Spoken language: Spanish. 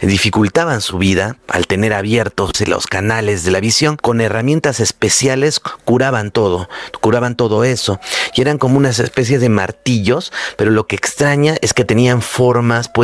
dificultaban su vida al tener abiertos los canales de la visión. Con herramientas especiales curaban todo eso, y eran como unas especies de martillos, pero lo que extraña es que tenían formas pues